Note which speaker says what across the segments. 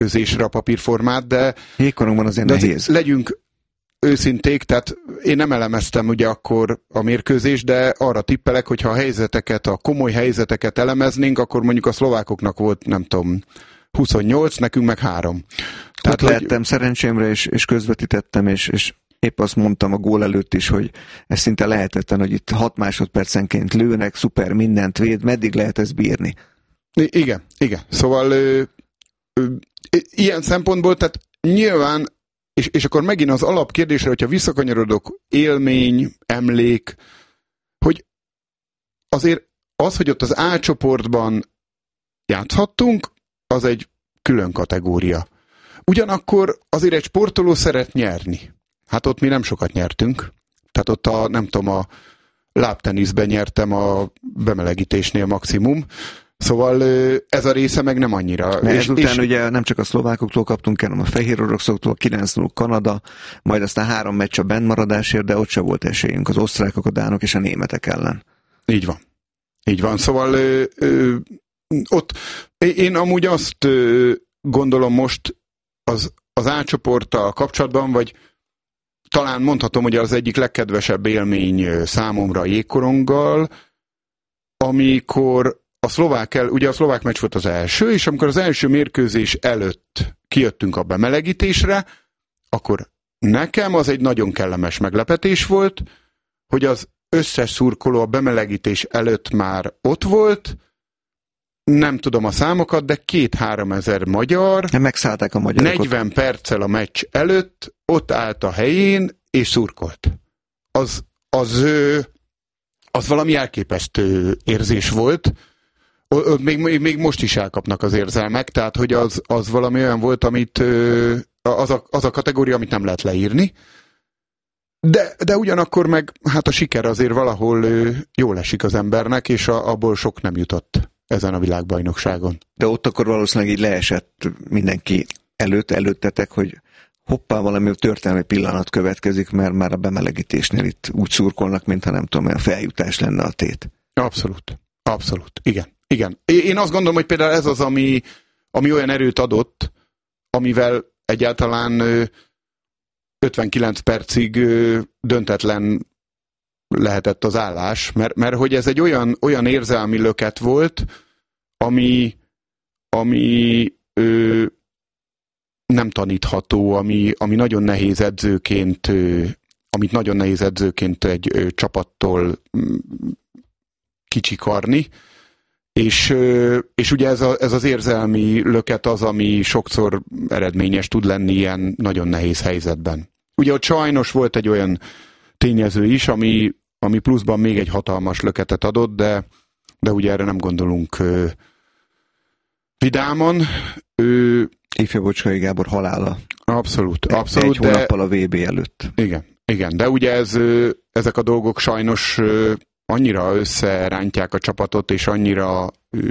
Speaker 1: mérkőzésre a papírformát, de
Speaker 2: jégkorongban azért nehéz.
Speaker 1: Legyünk őszinték, tehát én nem elemeztem ugye akkor a mérkőzést, de arra tippelek, hogy ha a komoly helyzeteket elemeznénk, akkor mondjuk a szlovákoknak volt, nem tudom, 28, nekünk meg 3.
Speaker 2: Tehát lehettem szerencsémre, és közvetítettem, és épp azt mondtam a gól előtt is, hogy ez szinte lehetetlen, hogy itt 6 másodpercenként lőnek, szuper, mindent véd, meddig lehet ezt bírni?
Speaker 1: Igen. Szóval ilyen szempontból, tehát nyilván, és akkor megint az alapkérdésre, hogyha visszakanyarodok, élmény, emlék, hogy azért az, hogy ott az A csoportban játszhattunk, az egy külön kategória. Ugyanakkor azért egy sportoló szeret nyerni. Hát ott mi nem sokat nyertünk. Tehát ott a lábteniszben nyertem a bemelegítésnél maximum. Szóval ez a része meg nem annyira.
Speaker 2: Ezután ugye nem csak a szlovákoktól kaptunk, hanem a fehér oroszoktól, 9-0 Kanada, majd aztán 3 meccs a bennmaradásért, de ott se volt esélyünk az osztrákok, a dánok és a németek ellen.
Speaker 1: Így van. Szóval ott én amúgy azt gondolom most az A csoporttal kapcsolatban, vagy talán mondhatom, hogy az egyik legkedvesebb élmény számomra a jégkoronggal, amikor ugye a szlovák meccs volt az első, és amikor az első mérkőzés előtt kijöttünk a bemelegítésre, akkor nekem az egy nagyon kellemes meglepetés volt, hogy az összes szurkoló a bemelegítés előtt már ott volt, nem tudom a számokat, de 2-3 ezer magyar,
Speaker 2: megszállták a magyarokat.
Speaker 1: 40 perccel a meccs előtt ott állt a helyén, és szurkolt. Az valami elképesztő érzés volt. Még most is elkapnak az érzelmek, tehát hogy az valami olyan volt, amit az a kategória, amit nem lehet leírni. De ugyanakkor meg hát a siker azért valahol jól esik az embernek, és abból sok nem jutott ezen a világbajnokságon.
Speaker 2: De ott akkor valószínűleg így leesett mindenki előttetek, hogy hoppá, valami történelmi pillanat következik, mert már a bemelegítésnél itt úgy szurkolnak, mintha nem tudom, olyan feljutás lenne a tét.
Speaker 1: Abszolút. Igen. Én azt gondolom, hogy például ez az, ami olyan erőt adott, amivel egyáltalán 59 percig döntetlen lehetett az állás, mert hogy ez egy olyan érzelmi löket volt, ami nem tanítható, ami nagyon nehéz edzőként, amit nagyon nehéz edzőként egy csapattól kicsikarni, és ugye ez az érzelmi löket az, ami sokszor eredményes tud lenni ilyen nagyon nehéz helyzetben. Ugye ott sajnos volt egy olyan tényező is, ami pluszban még egy hatalmas löketet adott, de ugye erre nem gondolunk vidáman.
Speaker 2: Ifja Bocskai Gábor halála.
Speaker 1: Abszolút.
Speaker 2: Egy hónappal a VB előtt.
Speaker 1: Igen, de ugye ezek a dolgok sajnos annyira összerántják a csapatot, és annyira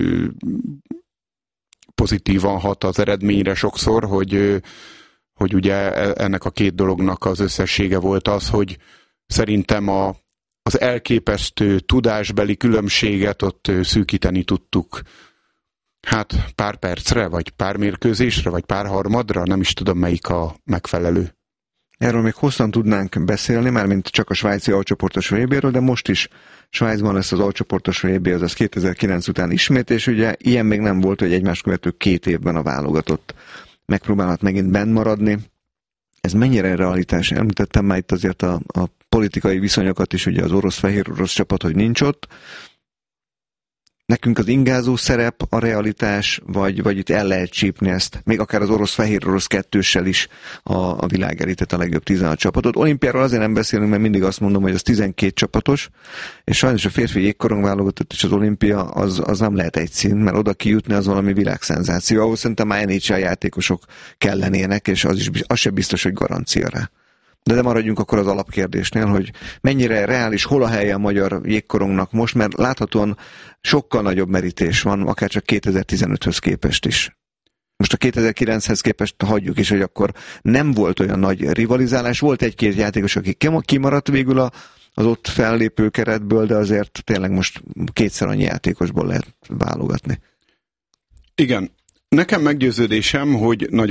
Speaker 1: pozitívan hat az eredményre sokszor, hogy ugye ennek a két dolognak az összessége volt az, hogy szerintem az elképesztő tudásbeli különbséget ott szűkíteni tudtuk. Hát pár percre, vagy pár mérkőzésre, vagy pár harmadra, nem is tudom, melyik a megfelelő.
Speaker 2: Erről még hosszan tudnánk beszélni, mármint csak a svájci alcsoportos VB-ről, de most is Svájcban lesz az alcsoportos VB, azaz 2009 után ismét, és ugye ilyen még nem volt, hogy egymás követő 2 évben a válogatott megpróbálhat megint benn maradni. Ez mennyire realitás? Említettem már itt azért a politikai viszonyokat is, ugye az orosz-fehér orosz csapat, hogy nincs ott. Nekünk az ingázó szerep a realitás, vagy itt el lehet csípni ezt, még akár az orosz-fehér orosz kettőssel is a világ elített a legjobb 16 csapatot. Olimpiáról azért nem beszélünk, mert mindig azt mondom, hogy az 12 csapatos, és sajnos a férfi jégkorong válogatott és az olimpia az nem lehet egy szín, mert oda kijutni az valami világszenzáció. Ahhoz szerintem már NHL játékosok kellenének, és az sem biztos, hogy garancia rá. De maradjunk akkor az alapkérdésnél, hogy mennyire reális, hol a helye a magyar jégkorongnak most, mert láthatóan sokkal nagyobb merítés van, akár csak 2015-höz képest is. Most a 2009-hez képest hagyjuk is, hogy akkor nem volt olyan nagy rivalizálás, volt egy-két játékos, aki kimaradt végül az ott fellépő keretből, de azért tényleg most 2-szer annyi játékosból lehet válogatni.
Speaker 1: Igen. Nekem meggyőződésem, hogy